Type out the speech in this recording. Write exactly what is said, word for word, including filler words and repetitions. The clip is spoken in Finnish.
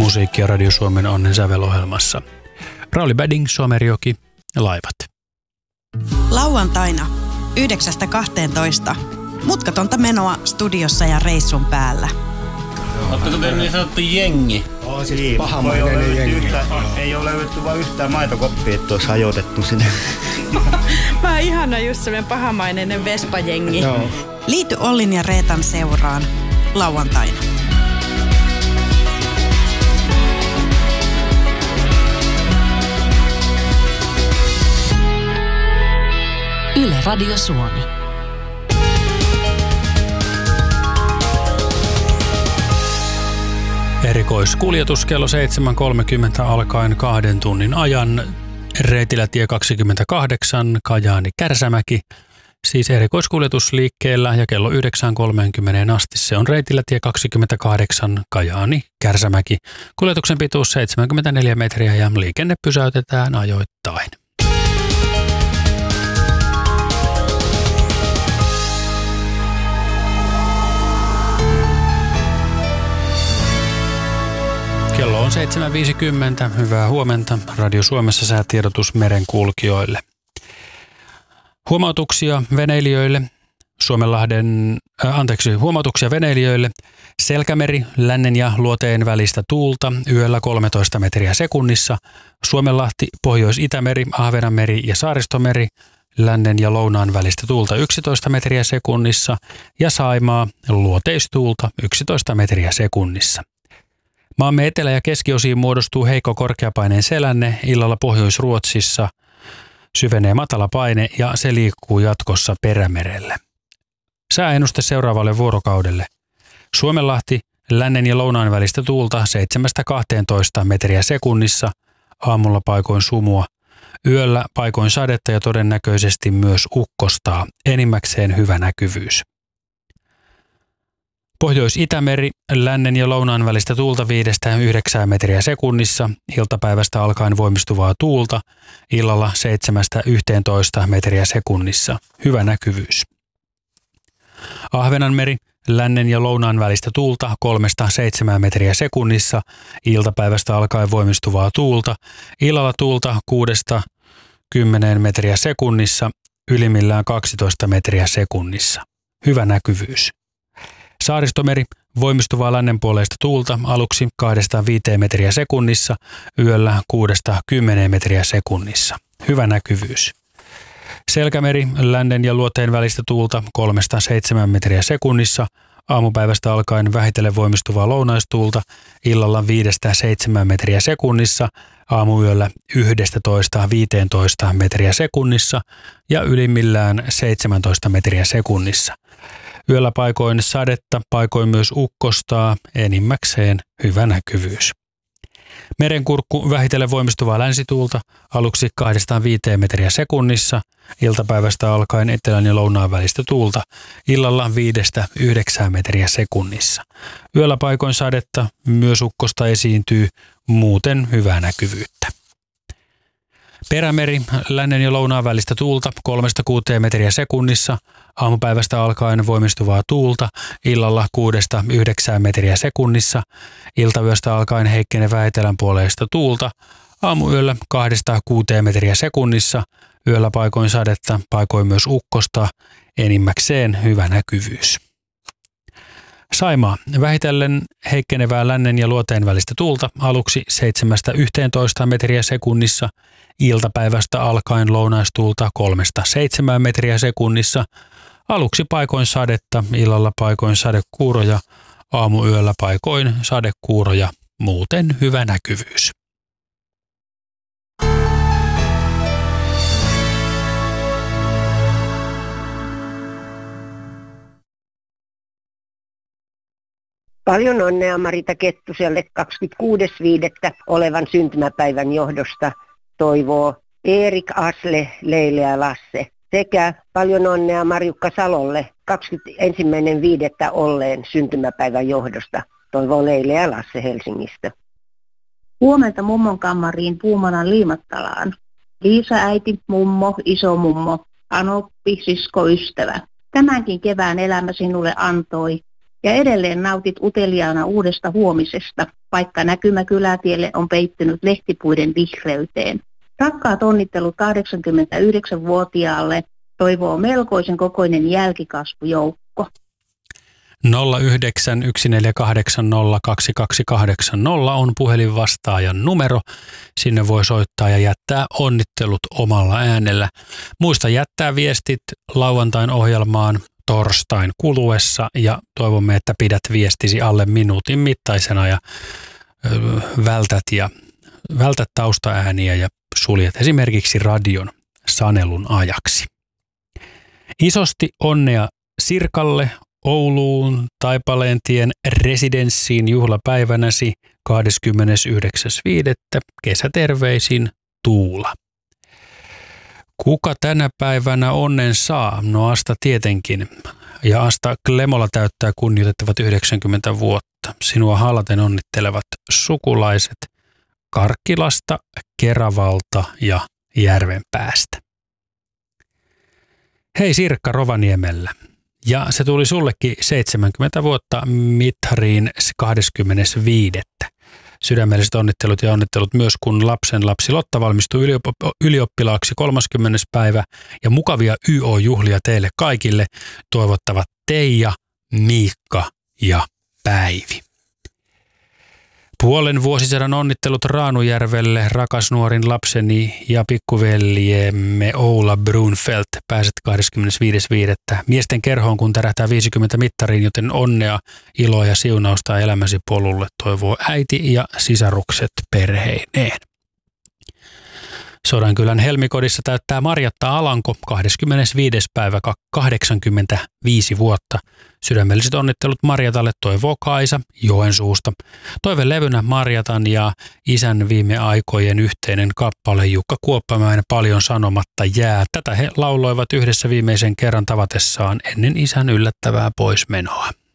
musiikkia Radio Suomen Onnen sävelohjelmassa. Rauli Badding, Somerjoki, Laivat. Lauantaina yhdeksästä kahteentoista. Mutkatonta menoa studiossa ja reissun päällä. Oletteko te niin sanottu jengi? Oh, siis pahamainen jengi. Yhtä, ei ole löydetty vain yhtään maitokoppia, että olisi hajotettu sinne. Mä oon ihana just semmoinen pahamainen Vespa-jengi. No. Liity Ollin ja Reetan seuraan lauantaina. Yle Radio Suomi. Erikoiskuljetus kello seitsemän kolmekymmentä alkaen kahden tunnin ajan. Reetilätie kaksikymmentäkahdeksan, Kajaani Kärsämäki. Siis erikoiskuljetus liikkeellä ja kello yhdeksän kolmekymmentä asti se on Reetilätie kaksikymmentäkahdeksan, Kajaani Kärsämäki. Kuljetuksen pituus seitsemänkymmentäneljä metriä ja liikenne pysäytetään ajoittain. Kello on seitsemän viisikymmentä. Hyvää huomenta. Radio Suomessa säätiedotus merenkulkijoille. Huomautuksia veneilijöille. Suomenlahden, äh, anteeksi, huomautuksia veneilijöille. Selkämeri, lännen ja luoteen välistä tuulta, yöllä kolmetoista metriä sekunnissa. Suomenlahti, Pohjois-Itämeri, Ahvenanmeri ja Saaristomeri, lännen ja lounaan välistä tuulta yksitoista metriä sekunnissa. Ja Saimaa, luoteistuulta yksitoista metriä sekunnissa. Maamme etelä- ja keskiosiin muodostuu heikko korkeapaineen selänne. Illalla Pohjois-Ruotsissa syvenee matala paine ja se liikkuu jatkossa Perämerelle. Sääennuste seuraavalle vuorokaudelle. Suomenlahti, lännen ja lounaan välistä tuulta seitsemästä kahteentoista metriä sekunnissa. Aamulla paikoin sumua. Yöllä paikoin sadetta ja todennäköisesti myös ukkostaa. Enimmäkseen hyvä näkyvyys. Pohjois-Itämeri, lännen ja lounaan välistä tuulta viidestä yhdeksään metriä sekunnissa, iltapäivästä alkaen voimistuvaa tuulta, illalla seitsemästä yhteentoista metriä sekunnissa, hyvä näkyvyys. Ahvenanmeri, lännen ja lounaan välistä tuulta kolmesta seitsemään metriä sekunnissa, iltapäivästä alkaen voimistuvaa tuulta, illalla tuulta kuudesta kymmeneen metriä sekunnissa, ylimmillään kaksitoista metriä sekunnissa, hyvä näkyvyys. Saaristomeri, voimistuvaa lännenpuoleista tuulta, aluksi kahdesta viiteen metriä sekunnissa, yöllä kuudesta kymmeneen metriä sekunnissa. Hyvä näkyvyys. Selkämeri, lännen ja luoteen välistä tuulta, kolmesta seitsemään metriä sekunnissa, aamupäivästä alkaen vähitellen voimistuvaa lounaistuulta, illalla viidestä seitsemään metriä sekunnissa, aamuyöllä yhdestätoista viiteentoista metriä sekunnissa ja ylimmillään seitsemäntoista metriä sekunnissa. Yöllä paikoin sadetta, paikoin myös ukkostaa, enimmäkseen hyvä näkyvyys. Merenkurkku vähitellen voimistuvaa länsituulta, aluksi kahdesta viiteen metriä sekunnissa, iltapäivästä alkaen etelän ja lounaan välistä tuulta, illalla viidestä yhdeksään metriä sekunnissa. Yöllä paikoin sadetta, myös ukkosta esiintyy, muuten hyvää näkyvyyttä. Perämeri, lännen ja lounaan välistä tuulta kolmesta kuuteen metriä sekunnissa, aamupäivästä alkaen voimistuvaa tuulta, illalla kuudesta yhdeksään metriä sekunnissa, iltayöstä alkaen heikkenevää etelänpuoleista tuulta, aamuyöllä kahdesta kuuteen metriä sekunnissa, yöllä paikoin sadetta, paikoin myös ukkosta, enimmäkseen hyvä näkyvyys. Saimaa, vähitellen heikkenevää lännen ja luoteen välistä tuulta, aluksi seitsemästä yhteentoista metriä sekunnissa, iltapäivästä alkaen lounaistuulta kolmesta seitsemään metriä sekunnissa, aluksi paikoin sadetta, illalla paikoin sadekuuroja, aamuyöllä paikoin sadekuuroja, muuten hyvä näkyvyys. Paljon onnea Marita Kettuselle kahdeskymmeneskuudes viidettä olevan syntymäpäivän johdosta toivoo Erik, Asle, Leile ja Lasse. Sekä paljon onnea Marjukka Salolle kahdeskymmenesensimmäinen viidettä olleen syntymäpäivän johdosta toivoo Leile ja Lasse Helsingistä. Huomenta mummon kammariin Puumalan Liimattalaan. Liisa äiti, mummo, iso mummo, anoppi, sisko, ystävä. Tämänkin kevään elämä sinulle antoi. Ja edelleen nautit uteliaana uudesta huomisesta, vaikka näkymä kylätielle on peittynyt lehtipuiden vihreyteen. Rakkaat onnittelut kahdeksankymmentäyhdeksänvuotiaalle toivoo melkoisen kokoinen jälkikasvujoukko. nolla yhdeksän yksi neljä kahdeksan nolla kaksi kaksi kahdeksan nolla on puhelinvastaajan numero. Sinne voi soittaa ja jättää onnittelut omalla äänellä. Muista jättää viestit lauantain ohjelmaan torstain kuluessa ja toivomme, että pidät viestisi alle minuutin mittaisena ja ö, vältät, ja, vältät taustaääniä ja suljet esimerkiksi radion sanelun ajaksi. Isosti onnea Sirkalle Ouluun Taipaleentien residenssiin juhlapäivänäsi kahdeskymmenesyhdeksäs viidettä Kesäterveisin Tuula. Kuka tänä päivänä onnen saa? No Asta tietenkin. Ja Asta Klemola täyttää kunnioitettavat yhdeksänkymmentä vuotta. Sinua halaten onnittelevat sukulaiset Karkkilasta, Keravalta ja Järvenpäästä. Hei Sirkka Rovaniemellä. Ja se tuli sullekin seitsemänkymmentä vuotta mittariin kahdeskymmenes viidettä Sydämelliset onnittelut ja onnittelut myös, kun lapsen lapsi Lotta valmistui yliop- ylioppilaaksi kolmaskymmenes päivä. Ja mukavia Y O-juhlia teille kaikille toivottavat Teija, Miikka ja Päivi. Puolen vuosisadan onnittelut Raanujärvelle, rakas nuorin lapseni ja pikkuveljemme Oula Brunfeldt. Pääset kahdeskymmenesviides viidettä Miesten kerhoon, kun tärähtää viisikymmentä mittariin, joten onnea, iloa ja siunausta elämäsi polulle toivoo äiti ja sisarukset perheineen. Sodankylän Helmikodissa täyttää Marjatta Alanko kahdeskymmenesviides päivä kahdeksankymmentäviisi vuotta. Sydämelliset onnittelut Marjatalle toivoo Kaisa Joensuusta. Toivelevynä Marjatan ja isän viime aikojen yhteinen kappale Jukka Kuoppamäen Paljon sanomatta jää. Tätä he lauloivat yhdessä viimeisen kerran tavatessaan ennen isän yllättävää poismenoa.